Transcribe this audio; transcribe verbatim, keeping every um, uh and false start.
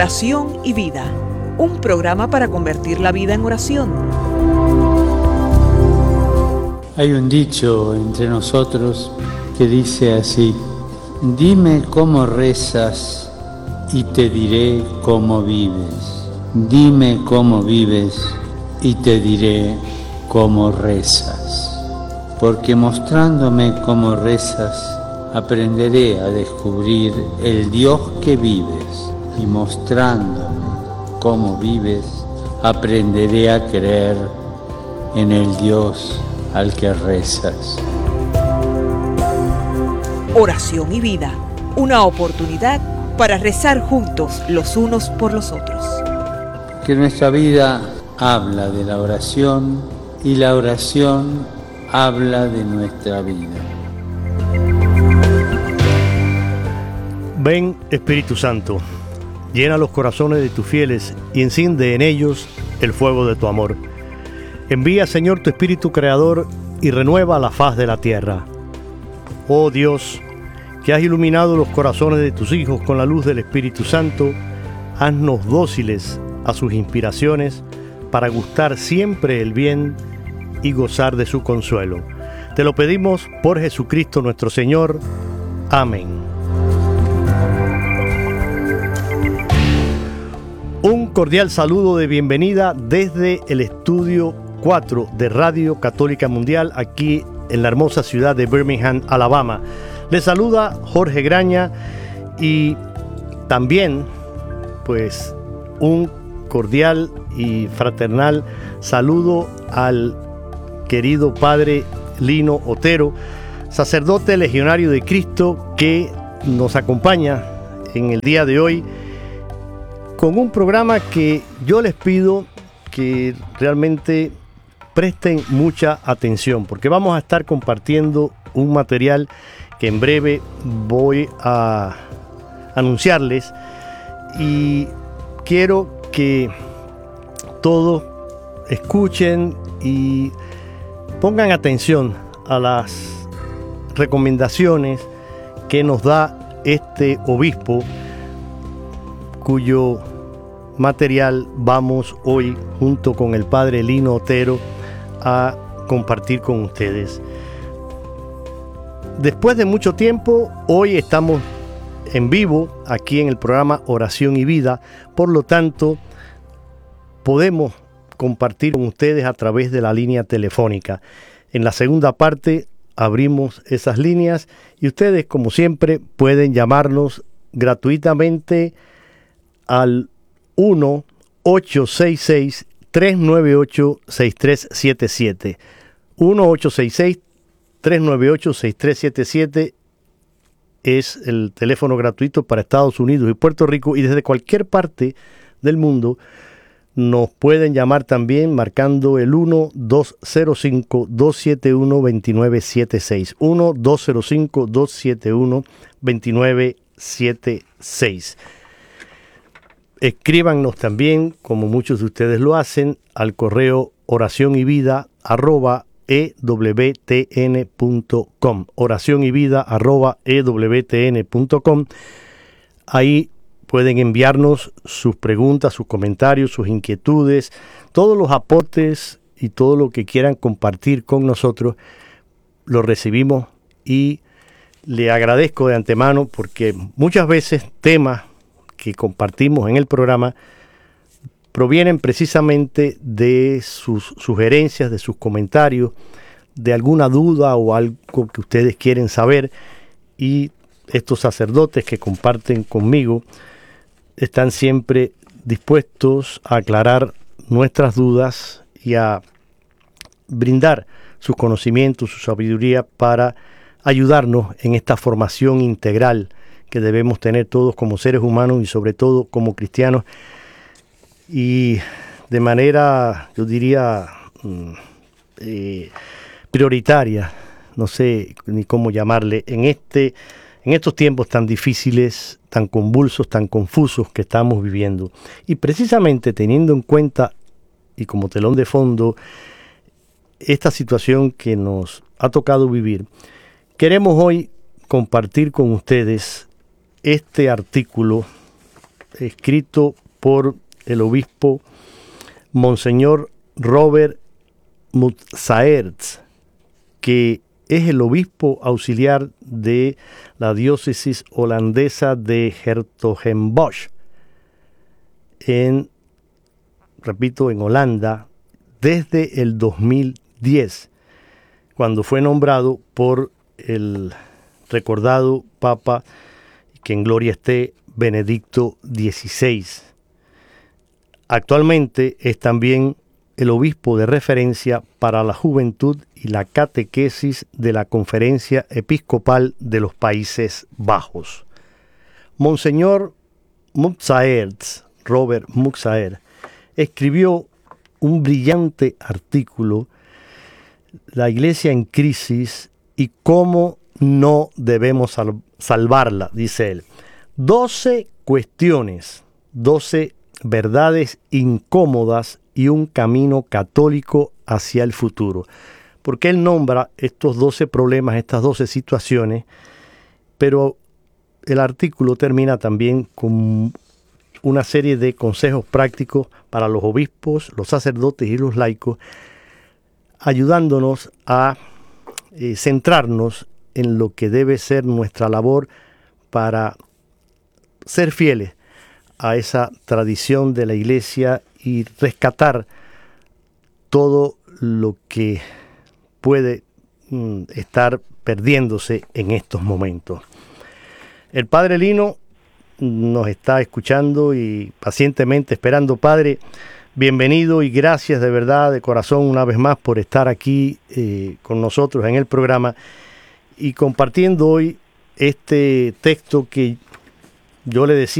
Oración y Vida, un programa para convertir la vida en oración. Hay un dicho entre nosotros que dice así: dime cómo rezas y te diré cómo vives. Dime cómo vives y te diré cómo rezas. Porque mostrándome cómo rezas, aprenderé a descubrir el Dios que vives, y mostrándome cómo vives, aprenderé a creer en el Dios al que rezas. Oración y Vida, una oportunidad para rezar juntos los unos por los otros. Que nuestra vida habla de la oración y la oración habla de nuestra vida. Ven, Espíritu Santo, llena los corazones de tus fieles y enciende en ellos el fuego de tu amor. Envía, Señor, tu Espíritu Creador y renueva la faz de la tierra. Oh Dios, que has iluminado los corazones de tus hijos con la luz del Espíritu Santo, haznos dóciles a sus inspiraciones para gustar siempre el bien y gozar de su consuelo. Te lo pedimos por Jesucristo nuestro Señor. Amén. Un cordial saludo de bienvenida desde el estudio cuatro de Radio Católica Mundial, aquí en la hermosa ciudad de Birmingham, Alabama. Les saluda Jorge Graña y también, pues, un cordial y fraternal saludo al querido Padre Lino Otero, sacerdote legionario de Cristo, que nos acompaña en el día de hoy con un programa que yo les pido que realmente presten mucha atención, porque vamos a estar compartiendo un material que en breve voy a anunciarles, y quiero que todos escuchen y pongan atención a las recomendaciones que nos da este obispo, cuyo material vamos hoy junto con el Padre Lino Otero a compartir con ustedes. Después de mucho tiempo, hoy estamos en vivo aquí en el programa Oración y Vida, por lo tanto podemos compartir con ustedes a través de la línea telefónica. En la segunda parte abrimos esas líneas y ustedes, como siempre, pueden llamarnos gratuitamente al uno ocho seis seis, tres nueve ocho, seis tres siete siete. uno ocho seis seis, tres nueve ocho, seis tres siete siete es el teléfono gratuito para Estados Unidos y Puerto Rico, y desde cualquier parte del mundo nos pueden llamar también marcando el uno dos cero cinco, dos siete uno, dos nueve siete seis. uno dos cero cinco, dos siete uno, dos nueve siete seis. Escríbanos también, como muchos de ustedes lo hacen, al correo oración y vida arroba e w t n punto com. oración y vida arroba e w t n punto com. Ahí pueden enviarnos sus preguntas, sus comentarios, sus inquietudes, todos los aportes y todo lo que quieran compartir con nosotros. Lo recibimos y le agradezco de antemano, porque muchas veces temas que compartimos en el programa provienen precisamente de sus sugerencias, de sus comentarios, de alguna duda o algo que ustedes quieren saber, y estos sacerdotes que comparten conmigo están siempre dispuestos a aclarar nuestras dudas y a brindar sus conocimientos, su sabiduría para ayudarnos en esta formación integral que debemos tener todos como seres humanos y sobre todo como cristianos, y de manera, yo diría, eh, prioritaria, no sé ni cómo llamarle, en este, en estos tiempos tan difíciles, tan convulsos, tan confusos que estamos viviendo. Y precisamente teniendo en cuenta, y como telón de fondo, esta situación que nos ha tocado vivir, queremos hoy compartir con ustedes este artículo escrito por el obispo Monseñor Robert Mutsaerts, que es el obispo auxiliar de la diócesis holandesa de 's-Hertogenbosch, en, repito, en Holanda, desde el dos mil diez, cuando fue nombrado por el recordado Papa, que en gloria esté, Benedicto dieciséis. Actualmente es también el obispo de referencia para la juventud y la catequesis de la Conferencia Episcopal de los Países Bajos. Monseñor Mutsaerts, Robert Mutsaerts, escribió un brillante artículo, La Iglesia en crisis y cómo no debemos sal- salvarla, dice él. Doce cuestiones, doce verdades incómodas y un camino católico hacia el futuro. Porque él nombra estos doce problemas, estas doce situaciones, pero el artículo termina también con una serie de consejos prácticos para los obispos, los sacerdotes y los laicos, ayudándonos a eh, centrarnos en lo que debe ser nuestra labor para ser fieles a esa tradición de la Iglesia y rescatar todo lo que puede mm, estar perdiéndose en estos momentos. El Padre Lino nos está escuchando y pacientemente esperando. Padre, bienvenido y gracias de verdad, de corazón, una vez más por estar aquí eh, con nosotros en el programa y compartiendo hoy este texto que yo le decía